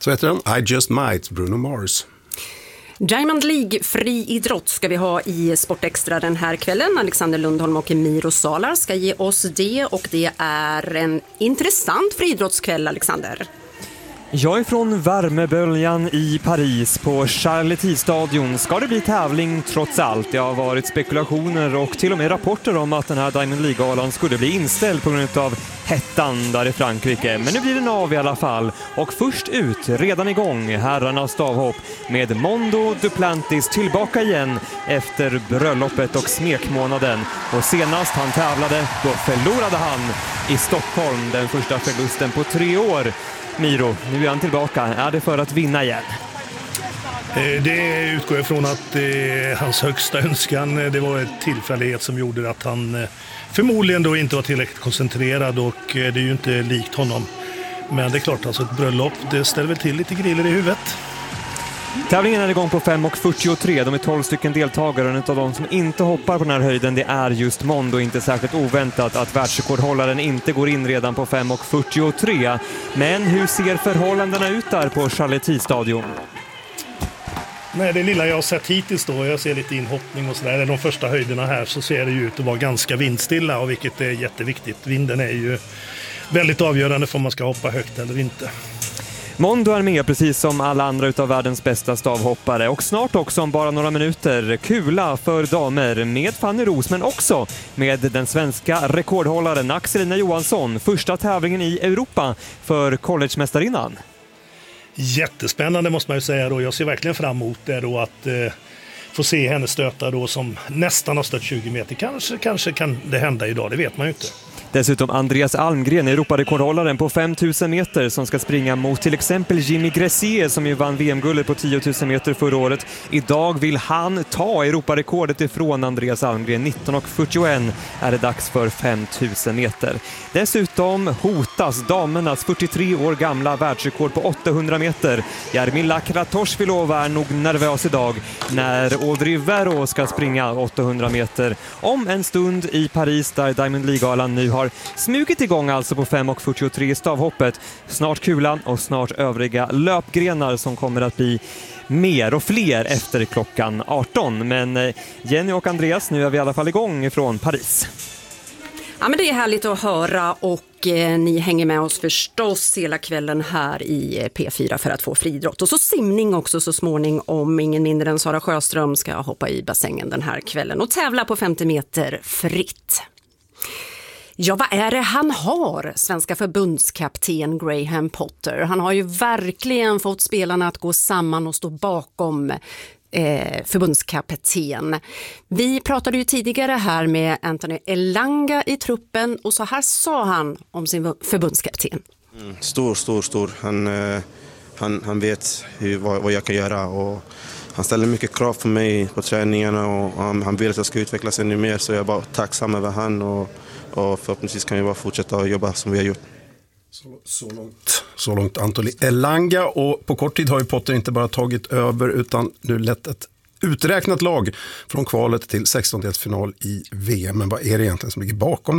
Så heter den I Just Might, Bruno Mars. Diamond League friidrott ska vi ha i Sportextra den här kvällen. Alexander Lundholm och Miro Salar ska ge oss det, och det är en intressant friidrottskväll, Alexander. Jag är från värmeböljan i Paris. På Charles-de-Gaulle-stadion ska det bli tävling trots allt. Det har varit spekulationer och till och med rapporter om att den här Diamond League-galan skulle bli inställd på grund av hettan där i Frankrike. Men nu blir den av i alla fall. Och först ut, redan igång, herrarnas stavhopp med Mondo Duplantis tillbaka igen efter bröllopet och smekmånaden. Och senast han tävlade, då förlorade han i Stockholm den första förlusten på 3 år. Miro, nu är han tillbaka. Är det för att vinna igen? Det utgår ifrån att hans högsta önskan, det var ett tillfällighet som gjorde att han förmodligen då inte var tillräckligt koncentrerad, och det är ju inte likt honom. Men det är klart, alltså ett bröllop, det ställer väl till lite griller i huvudet. Tävlingen är igång på 5,43. De är 12 stycken deltagare, och en av de som inte hoppar på den här höjden, det är just Mondo. Inte särskilt oväntat att världsrekordhållaren inte går in redan på 5,43. Men hur ser förhållandena ut där på Charles-de-Gaulle-stadion? Nej, det lilla jag har sett hittills då, jag ser lite inhoppning och sådär, de första höjderna här så ser det ju ut att vara ganska vindstilla, och vilket är jätteviktigt. Vinden är ju väldigt avgörande för om man ska hoppa högt eller inte. Mondo är med precis som alla andra utav världens bästa stavhoppare, och snart också om bara några minuter kula för damer med Fanny Ros, men också med den svenska rekordhållaren Axelina Johansson. Första tävlingen i Europa för collegemästarinnan. Jättespännande måste man ju säga då. Jag ser verkligen fram emot det då, att få se henne stöta då som nästan har stött 20 meter. Kanske kan det hända idag, det vet man ju inte. Dessutom Andreas Almgren, Europarekordhållaren på 5000 meter, som ska springa mot till exempel Jimmy Gressier som ju vann VM-guldet på 10 000 meter förra året. Idag vill han ta Europarekordet ifrån Andreas Almgren. 19,41 är det dags för 5000 meter. Dessutom hotas damernas 43 år gamla världsrekord på 800 meter. Jarmila Kratochvilova är nog nervös idag när Audrey Verreau ska springa 800 meter om en stund i Paris, där Diamond League-galan nu har smugit igång alltså på 5,43 stavhoppet. Snart kulan och snart övriga löpgrenar som kommer att bli mer och fler efter klockan 18. Men Jenny och Andreas, nu är vi i alla fall igång från Paris. Ja, men det är härligt att höra, och ni hänger med oss förstås hela kvällen här i P4 för att få friidrott. Och så simning också så småningom. Ingen mindre än Sara Sjöström ska hoppa i bassängen den här kvällen och tävla på 50 meter fritt. Ja, vad är det han har, svenska förbundskapten Graham Potter? Han har ju verkligen fått spelarna att gå samman och stå bakom förbundskapten. Vi pratade ju tidigare här med Anthony Elanga i truppen, och så här sa han om sin förbundskapten. Stor. Han vet vad jag kan göra, och han ställer mycket krav på mig på träningarna, och han vill att jag ska utvecklas ännu mer, så jag är bara tacksam över han, och förhoppningsvis kan vi bara fortsätta att jobba som vi har gjort. Så långt Anthony Elanga, och på kort tid har ju Potter inte bara tagit över utan nu lett ett uträknat lag från kvalet till 16-delsfinal i VM. Men vad är det egentligen som ligger bakom